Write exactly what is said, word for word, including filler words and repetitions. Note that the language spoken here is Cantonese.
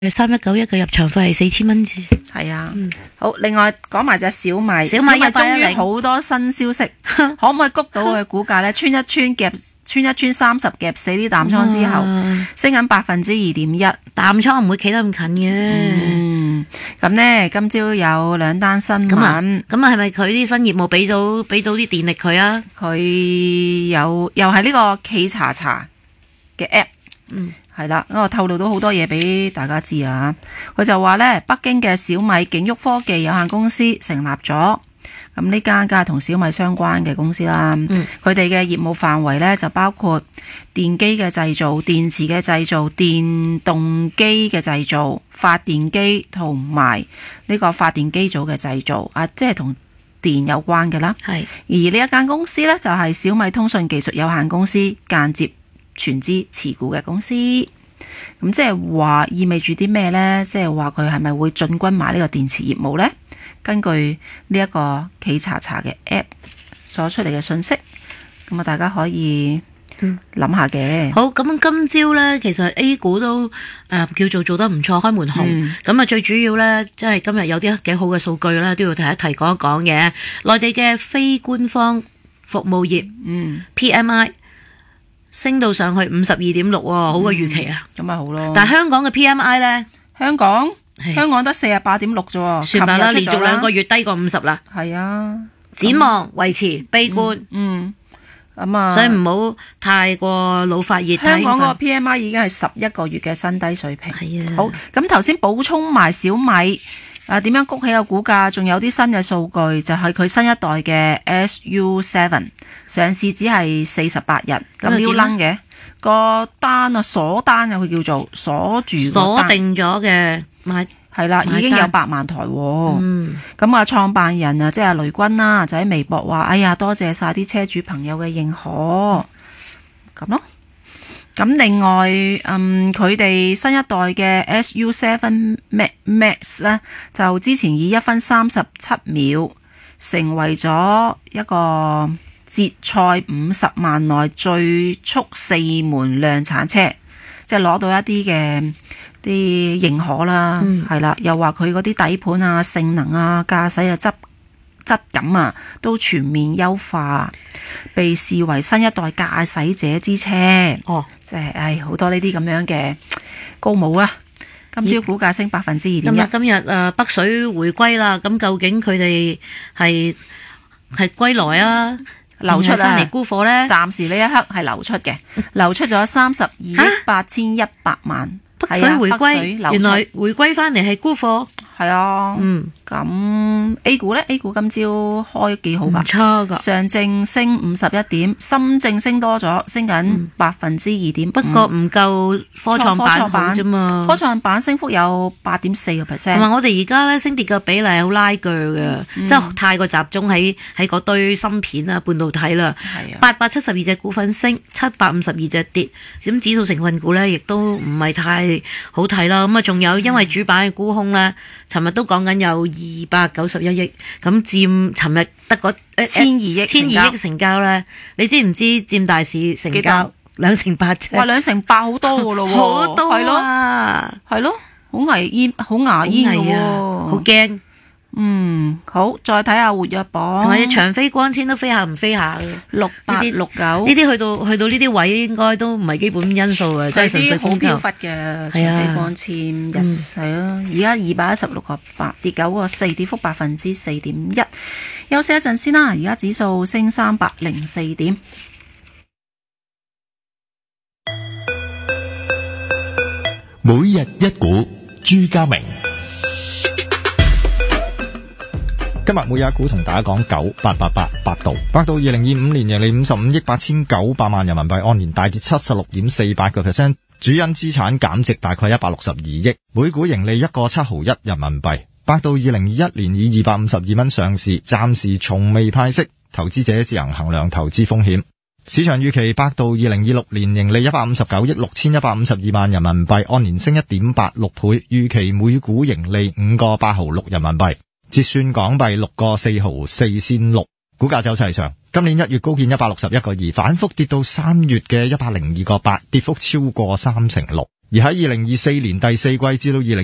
三一九一嘅入場費係四千蚊啫。 係啊，嗯、好。另外講埋隻小米， 小米終於好多新消息，可唔可以谷到佢股價咧？穿一穿夾，穿一穿三十夾死啲淡倉之後，嗯、升緊百分之二點一， 淡倉唔會企得咁近嘅。 嗯，咁呢，今朝有兩單新聞，咁啊係咪佢啲新業務俾到俾到啲電力佢啊？ 佢有又係呢個企查查嘅 app， 嗯。係啦，我透露到好多嘢俾大家知啊！佢就話呢，北京嘅小米景旭科技有限公司成立咗，咁呢間梗係同小米相關嘅公司啦。佢哋嘅業務範圍呢，就包括電機嘅製造、電池嘅製造、電動機嘅製造、發電機同埋呢個發電機組嘅製造啊，即係同電有關嘅啦。係而呢一間公司呢，就係小米通訊技術有限公司間接全資持股嘅公司，咁即係話意味住啲咩呢？即係話佢係咪會進軍埋呢個電池業務呢？根據呢一個企查查嘅 app 所出嚟嘅信息，咁啊大家可以諗下嘅、嗯。好，咁今朝呢，其實 A 股都誒、呃、叫做做得唔錯，開門紅。咁啊、嗯、最主要呢，即係今日有啲幾好嘅數據呢，都要提一提講一講嘅。內地嘅非官方服務業，嗯 P M I。升到上去五十二點六，好過預期啊！咁咪、嗯、好咯。但係香港嘅 P M I 咧，香港是香港得四十八點六啫，算吧啦，連續兩個月低過五十啦。係啊，展望維持悲觀。嗯，咁、嗯、啊，所以唔好太過老發熱。香港個 P M I 已經係十一個月嘅新低水平。係啊，好。咁頭先補充埋小米啊，點樣谷起個股價？仲有啲新嘅數據，就係、是、佢新一代嘅 S U 七上市只係四十八日，咁撩楞嘅個單啊鎖單啊，佢叫做鎖住鎖定咗嘅買係啦，已經有百萬台。嗯，咁啊，創辦人啊，即係雷軍啦，就喺微博話：哎呀，多謝晒啲車主朋友嘅認可，咁咯。咁另外，嗯，佢哋新一代嘅 S U 七 Max 咧，就之前以一分三十七秒成為咗一個捷賽五十萬內最速四門量產車，即係攞到一啲嘅啲認可啦，係啦、嗯，又話佢嗰啲底盤啊、性能啊、駕駛嘅質質感啊，都全面優化，被視為新一代駕駛者之車。哦，即係唉，好多呢啲咁樣嘅高帽啊！今朝股價升百分之二點一。今日今日誒北水回歸啦，咁究竟佢哋係係歸來啊？流出翻嚟沽貨咧，暫時呢一刻係流出嘅，流出咗三十二億八千一百萬。北水回歸，原來回歸翻嚟係沽貨。係啊，嗯，咁 A 股咧 ，A 股今朝開幾好噶，唔錯噶，上證升五十一點，深證升多咗，升緊百分之二點，不過唔夠科創板好啫嘛。科創板升幅有八點四個 percent，同埋我哋而家咧升跌嘅比例好拉鋸嘅，即係太過集中喺喺嗰堆芯片啊、半導體啦。係啊，八百七十二隻股份升，七百五十二隻跌，咁指數成分股咧亦都唔係太好睇啦。咁啊，仲有因為主板嘅沽空咧。尋日都講緊有二百九十一億，咁佔尋日得嗰千二億千二億成交咧，你知唔知佔大市成交兩成八啫？哇，兩成八好多噶咯喎，好多係咯，係咯，好危煙，好牙煙嘅喎，好驚。嗯，好，再睇下活躍榜，同埋長飛光纖都飛下唔飛下嘅，六八六九呢啲去到去到呢啲位應該都唔係基本因素嘅，即係純粹供求。好飄忽嘅長飛光纖，日係啊，而家二百一十六個八，跌九個四，跌幅百分之四點一。休息一陣先啦，而家指數升三百零四點。 每日一股，朱家明。今日每日一股同大家講九八八八百度，百度二零二五年盈利五十五億八千九百萬人民幣，按年大跌七十六點四八個 percent， 主因資產減值大概一百六十二億，每股盈利一個七毫一人民幣。百度二零二一年以二百五十二蚊上市，暫時從未派息，投資者自行衡量投資風險。市場預期百度二零二六年盈利一百五十九億六千一百五十二萬人民幣，按年升一點八六倍，預期每股盈利五個八毫六人民幣。折算港幣六個四毫四仙六，股價走齊上。今年一月高見一百六十一個二，反覆跌到三月嘅一百零二個八，跌幅超過三成六。 而喺二零二四年第四季至到二零